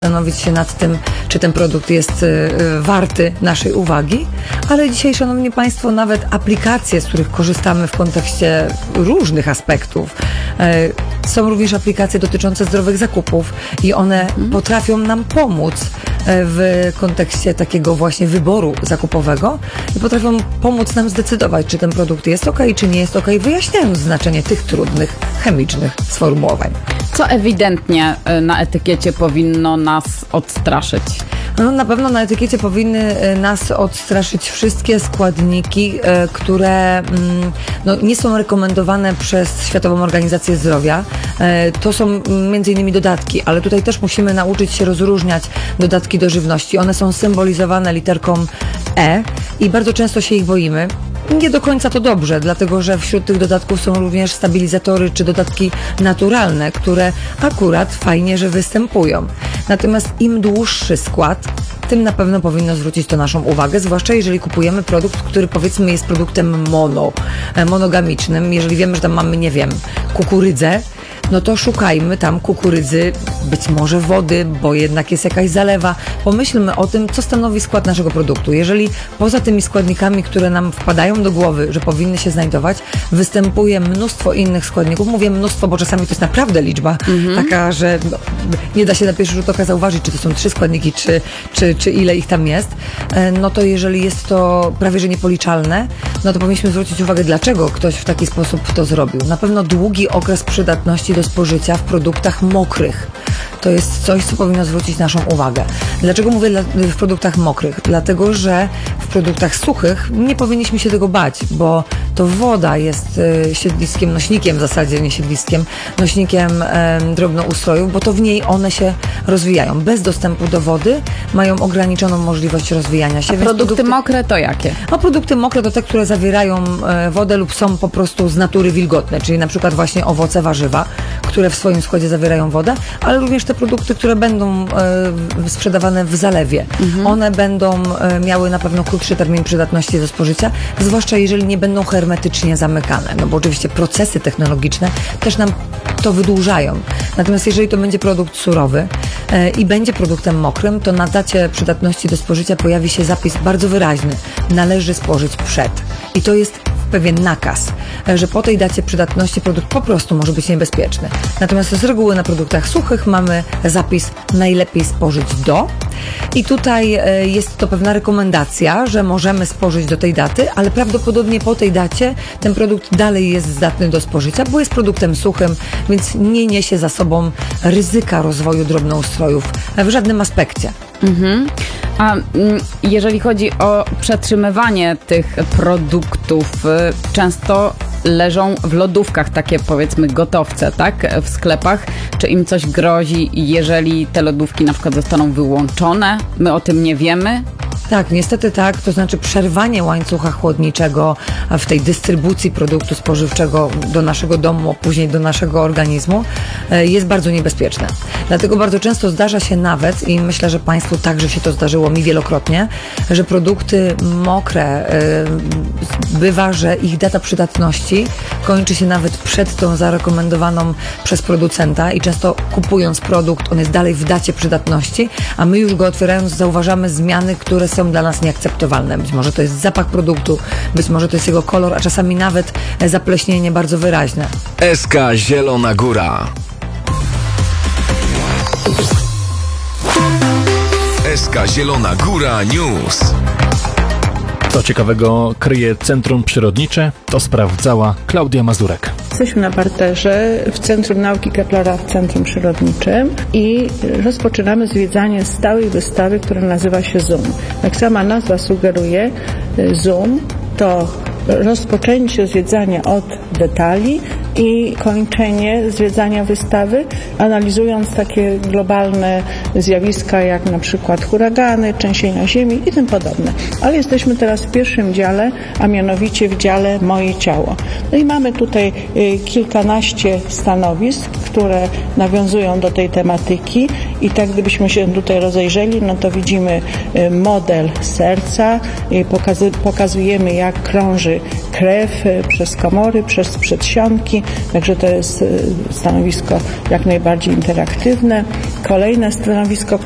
zastanowić się nad tym, czy ten produkt jest warty naszej uwagi, ale dzisiaj, szanowni państwo, nawet aplikacje, z których korzystamy w kontekście różnych aspektów, są również aplikacje dotyczące zdrowych zakupów i one potrafią nam pomóc w kontekście takiego właśnie wyboru zakupowego i potrafią pomóc nam zdecydować, czy ten produkt jest ok, czy nie jest ok, wyjaśniając znaczenie tych trudnych, chemicznych sformułowań. Co ewidentnie na etykiecie powinno nas odstraszyć? No, na pewno na etykiecie powinny nas odstraszyć wszystkie składniki, które nie są rekomendowane przez Światową Organizację Zdrowia. To są m.in. dodatki, ale tutaj też musimy nauczyć się rozróżniać dodatki do żywności. One są symbolizowane literką E i bardzo często się ich boimy. Nie do końca to dobrze, dlatego że wśród tych dodatków są również stabilizatory czy dodatki naturalne, które akurat fajnie, że występują. Natomiast im dłuższy skład, tym na pewno powinno zwrócić to naszą uwagę, zwłaszcza jeżeli kupujemy produkt, który powiedzmy jest produktem monogamicznym. Jeżeli wiemy, że tam mamy, nie wiem, kukurydzę, no to szukajmy tam kukurydzy, być może wody, bo jednak jest jakaś zalewa. Pomyślmy o tym, co stanowi skład naszego produktu. Jeżeli poza tymi składnikami, które nam wpadają do głowy, że powinny się znajdować, występuje mnóstwo innych składników. Mówię mnóstwo, bo czasami to jest naprawdę liczba taka, że nie da się na pierwszy rzut oka zauważyć, czy to są 3 składniki, czy ile ich tam jest. No to jeżeli jest to prawie że niepoliczalne, no to powinniśmy zwrócić uwagę, dlaczego ktoś w taki sposób to zrobił. Na pewno długi okres przydatności do spożycia w produktach mokrych. To jest coś, co powinno zwrócić naszą uwagę. Dlaczego mówię w produktach mokrych? Dlatego, że w produktach suchych nie powinniśmy się tego bać, bo to woda jest siedliskiem, nośnikiem w zasadzie, nie siedliskiem, nośnikiem drobnoustrojów, bo to w niej one się rozwijają. Bez dostępu do wody mają ograniczoną możliwość rozwijania się. Produkty mokre to jakie? No, produkty mokre to te, które zawierają wodę lub są po prostu z natury wilgotne, czyli na przykład właśnie owoce, warzywa, które w swoim składzie zawierają wodę, ale również te produkty, które będą sprzedawane w zalewie. One będą miały na pewno krótszy termin przydatności do spożycia, zwłaszcza jeżeli nie będą hermetycznie zamykane, no bo oczywiście procesy technologiczne też nam to wydłużają. Natomiast jeżeli to będzie produkt surowy i będzie produktem mokrym, to na dacie przydatności do spożycia pojawi się zapis bardzo wyraźny. Należy spożyć przed. I to jest pewien nakaz, że po tej dacie przydatności produkt po prostu może być niebezpieczny. Natomiast z reguły na produktach suchych mamy zapis najlepiej spożyć do. I tutaj jest to pewna rekomendacja, że możemy spożyć do tej daty, ale prawdopodobnie po tej dacie ten produkt dalej jest zdatny do spożycia, bo jest produktem suchym, więc nie niesie za sobą ryzyka rozwoju drobnoustrojów w żadnym aspekcie. A jeżeli chodzi o przetrzymywanie tych produktów, często leżą w lodówkach takie, powiedzmy, gotowce, tak? W sklepach. Czy im coś grozi, jeżeli te lodówki na przykład zostaną wyłączone? My o tym nie wiemy? Tak, niestety tak. To znaczy przerwanie łańcucha chłodniczego w tej dystrybucji produktu spożywczego do naszego domu, a później do naszego organizmu jest bardzo niebezpieczne. Dlatego bardzo często zdarza się nawet, i myślę, że Państwu także się to zdarzyło, mi wielokrotnie, że produkty mokre, bywa, że ich data przydatności kończy się nawet przed tą zarekomendowaną przez producenta i często kupując produkt, on jest dalej w dacie przydatności, a my już go otwierając zauważamy zmiany, które są dla nas nieakceptowalne. Być może to jest zapach produktu, być może to jest jego kolor, a czasami nawet zapleśnienie bardzo wyraźne. SK Zielona Góra. SK Zielona Góra News. Co ciekawego kryje Centrum Przyrodnicze, to sprawdzała Klaudia Mazurek. Jesteśmy na parterze w Centrum Nauki Keplera w Centrum Przyrodniczym i rozpoczynamy zwiedzanie stałej wystawy, która nazywa się Zoom. Jak sama nazwa sugeruje, Zoom to rozpoczęcie zwiedzania od detali i kończenie zwiedzania wystawy, analizując takie globalne zjawiska jak na przykład huragany, trzęsienia ziemi i tym podobne. Ale jesteśmy teraz w pierwszym dziale, a mianowicie w dziale Moje ciało. No i mamy tutaj kilkanaście stanowisk, które nawiązują do tej tematyki i tak gdybyśmy się tutaj rozejrzeli, no to widzimy model serca, pokazujemy jak krąży krew przez komory, przez przedsionki, także to jest stanowisko jak najbardziej interaktywne. Kolejne stanowisko,